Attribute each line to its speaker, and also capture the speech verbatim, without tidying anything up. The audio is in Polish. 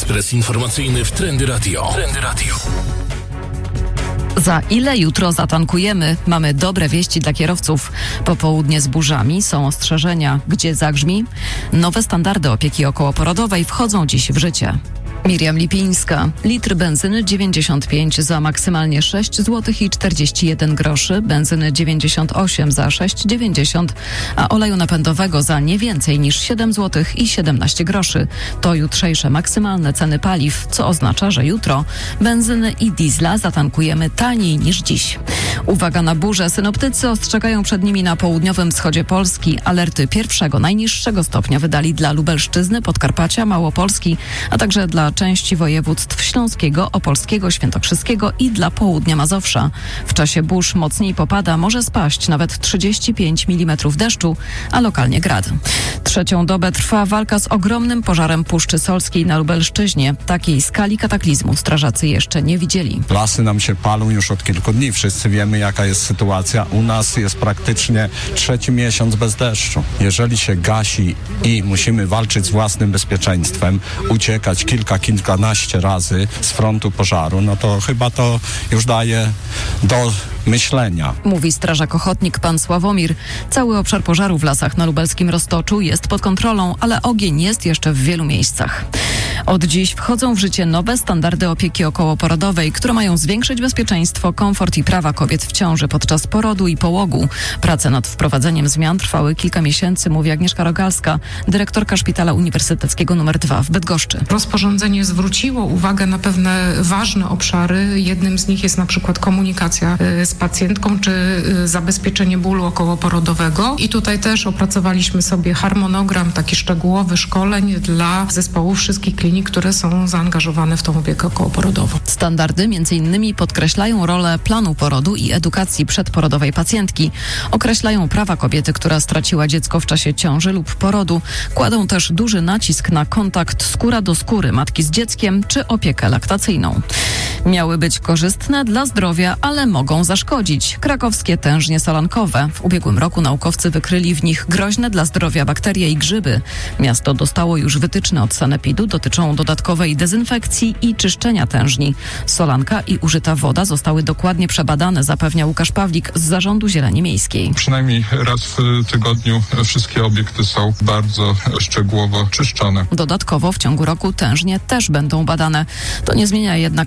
Speaker 1: Ekspres informacyjny w Trendy Radio. Trendy Radio.
Speaker 2: Za ile jutro zatankujemy? Mamy dobre wieści dla kierowców. Popołudnie z burzami, są ostrzeżenia. Gdzie zagrzmi? Nowe standardy opieki okołoporodowej wchodzą dziś w życie. Miriam Lipińska. Litr benzyny dziewięćdziesiąt pięć za maksymalnie sześć złotych i czterdzieści jeden groszy, benzyny dziewięćdziesiąt osiem za sześć dziewięćdziesiąt, a oleju napędowego za nie więcej niż siedem złotych i siedemnaście groszy. To jutrzejsze maksymalne ceny paliw, co oznacza, że jutro benzyny i diesla zatankujemy taniej niż dziś. Uwaga na burze. Synoptycy ostrzegają przed nimi na południowym wschodzie Polski. Alerty pierwszego, najniższego stopnia wydali dla Lubelszczyzny, Podkarpacia, Małopolski, a także dla części województw śląskiego, opolskiego, świętokrzyskiego i dla południa Mazowsza. W czasie burz mocniej popada, może spaść nawet trzydzieści pięć milimetrów deszczu, a lokalnie grad. Trzecią dobę trwa walka z ogromnym pożarem Puszczy Solskiej na Lubelszczyźnie. Takiej skali kataklizmu strażacy jeszcze nie widzieli.
Speaker 3: Lasy nam się palą już od kilku dni. Wszyscy wiemy, jaka jest sytuacja. U nas jest praktycznie trzeci miesiąc bez deszczu. Jeżeli się gasi i musimy walczyć z własnym bezpieczeństwem, uciekać kilka, kilkanaście razy z frontu pożaru, no to chyba to już daje do myślenia.
Speaker 2: Mówi strażak ochotnik pan Sławomir. Cały obszar pożaru w lasach na lubelskim Roztoczu jest pod kontrolą, ale ogień jest jeszcze w wielu miejscach. Od dziś wchodzą w życie nowe standardy opieki okołoporodowej, które mają zwiększyć bezpieczeństwo, komfort i prawa kobiet w ciąży podczas porodu i połogu. Prace nad wprowadzeniem zmian trwały kilka miesięcy, mówi Agnieszka Rogalska, dyrektorka Szpitala Uniwersyteckiego numer dwa w Bydgoszczy.
Speaker 4: Rozporządzenie zwróciło uwagę na pewne ważne obszary. Jednym z nich jest na przykład komunikacja z pacjentką, czy zabezpieczenie bólu okołoporodowego. I tutaj też opracowaliśmy sobie harmonogram taki szczegółowy szkoleń dla zespołów wszystkich klinik, które są zaangażowane w tą opiekę okołoporodową.
Speaker 2: Standardy między innymi podkreślają rolę planu porodu i edukacji przedporodowej pacjentki. Określają prawa kobiety, która straciła dziecko w czasie ciąży lub porodu. Kładą też duży nacisk na kontakt skóra do skóry matki z dzieckiem czy opiekę laktacyjną. Miały być korzystne dla zdrowia, ale mogą zaszkodzić. Krakowskie tężnie solankowe. W ubiegłym roku naukowcy wykryli w nich groźne dla zdrowia bakterie i grzyby. Miasto dostało już wytyczne od sanepidu, dotyczą dodatkowej dezynfekcji i czyszczenia tężni. Solanka i użyta woda zostały dokładnie przebadane, zapewnia Łukasz Pawlik z Zarządu Zieleni Miejskiej.
Speaker 5: Przynajmniej raz w tygodniu wszystkie obiekty są bardzo szczegółowo czyszczone.
Speaker 2: Dodatkowo w ciągu roku tężnie też będą badane. To nie zmienia jednak